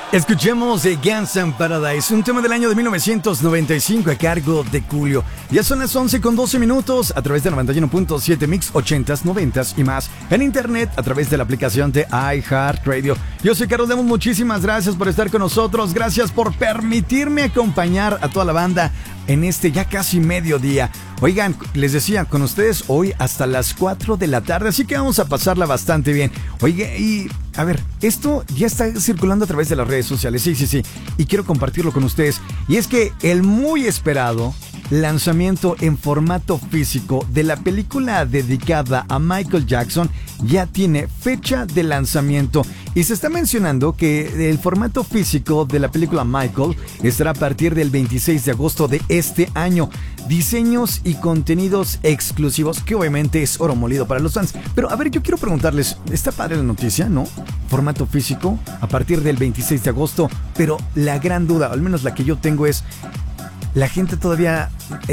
Escuchemos de Guns N' Paradise, un tema del año de 1995 a cargo de Julio. Ya son las 11:12 a través de 91.7 Mix 80s, 90s y más. En internet a través de la aplicación de iHeartRadio. Yo soy Carlos Demos, muchísimas gracias por estar con nosotros. Gracias por permitirme acompañar a toda la banda en este ya casi mediodía. Oigan, les decía, con ustedes hoy hasta las 4 de la tarde, así que vamos a pasarla bastante bien. Oiga, y a ver, esto ya está circulando a través de las redes sociales, sí, y quiero compartirlo con ustedes. Y es que el muy esperado lanzamiento en formato físico de la película dedicada a Michael Jackson ya tiene fecha de lanzamiento y se está mencionando que el formato físico de la película Michael estará a partir del 26 de agosto de este año. Diseños y contenidos exclusivos, que obviamente es oro molido para los fans. Pero a ver, yo quiero preguntarles, está padre la noticia, ¿no? Formato físico a partir del 26 de agosto, pero la gran duda, al menos la que yo tengo es, la gente todavía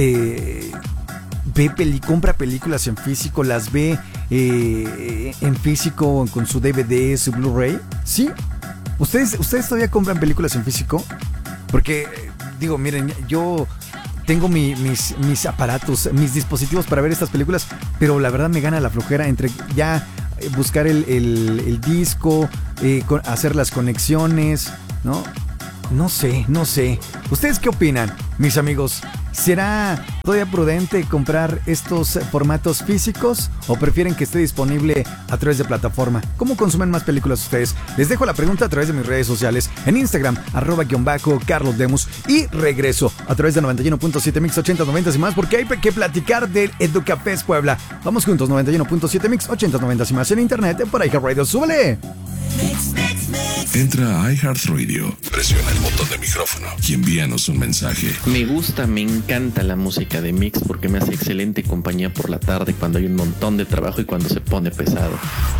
compra películas en físico, las ve en físico con su DVD, su Blu-ray. ¿Sí? ¿Ustedes todavía compran películas en físico? Porque, digo, miren, yo tengo mis aparatos, mis dispositivos para ver estas películas, pero la verdad me gana la flojera entre ya buscar el disco, hacer las conexiones, ¿no? No sé. ¿Ustedes qué opinan, mis amigos? ¿Será todavía prudente comprar estos formatos físicos o prefieren que esté disponible a través de plataforma? ¿Cómo consumen más películas ustedes? Les dejo la pregunta a través de mis redes sociales, en Instagram, @Carlos Demus, y regreso a través de 91.7 Mix 80s, 90s y más, porque hay que platicar del Educafest Puebla. Vamos juntos, 91.7 Mix 80s, 90s y más en internet, por iHeartRadio. ¡Súbele! Entra a iHeartRadio, presiona el botón de micrófono y envíanos un mensaje. Me encanta la música de Mix porque me hace excelente compañía por la tarde cuando hay un montón de trabajo y cuando se pone pesado.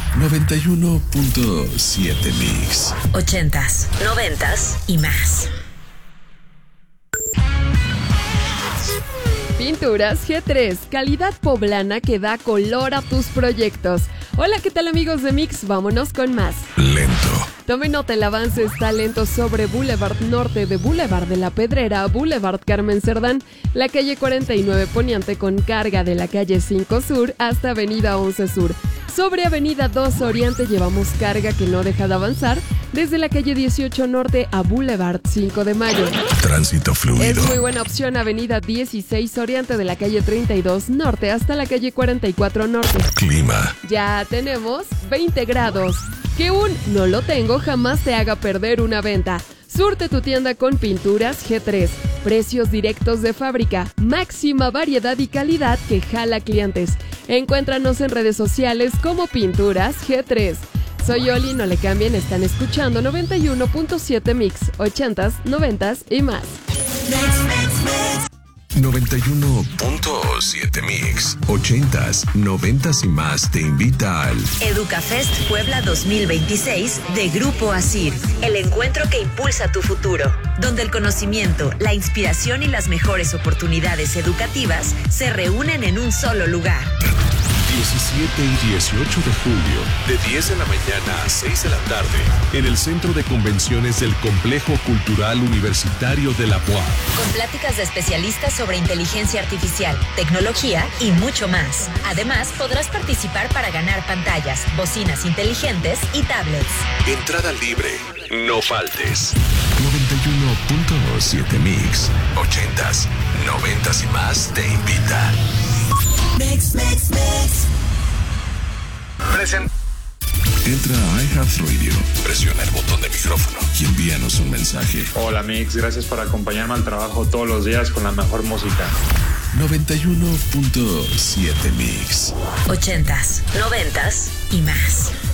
91.7 Mix 80s, 90s y más. Pinturas G3, calidad poblana que da color a tus proyectos. Hola, ¿qué tal, amigos de Mix? Vámonos con más. Lento. Tomen nota, el avance está lento sobre Boulevard Norte, de Boulevard de la Pedrera a Boulevard Carmen Cerdán, la calle 49 Poniente con carga de la calle 5 Sur hasta Avenida 11 Sur. Sobre Avenida 2 Oriente llevamos carga que no deja de avanzar desde la calle 18 Norte a Boulevard 5 de Mayo. Tránsito fluido. Es muy buena opción Avenida 16 Oriente de la calle 32 Norte hasta la calle 44 Norte. Clima. Ya tenemos 20 grados. Que un no lo tengo jamás te haga perder una venta. Surte tu tienda con Pinturas G3. Precios directos de fábrica, máxima variedad y calidad que jala clientes. Encuéntranos en redes sociales como Pinturas G3. Soy Oli, no le cambien, están escuchando 91.7 Mix, 80s, 90s y más. 91.7 Mix, 80s, 90s y más te invita al Educafest Puebla 2026 de Grupo ASIR, el encuentro que impulsa tu futuro, donde el conocimiento, la inspiración y las mejores oportunidades educativas se reúnen en un solo lugar. 17 y 18 de julio, de 10 de la mañana a 6 de la tarde, en el Centro de Convenciones del Complejo Cultural Universitario de la UAP. Con pláticas de especialistas sobre inteligencia artificial, tecnología y mucho más. Además, podrás participar para ganar pantallas, bocinas inteligentes y tablets. Entrada libre, no faltes. 91.7 Mix, 80s, 90s y más te invita. Mix. Entra a iHeartRadio, presiona el botón de micrófono y envíanos un mensaje. Hola Mix, gracias por acompañarme al trabajo todos los días con la mejor música. 91.7 Mix, 80s, 90s y más.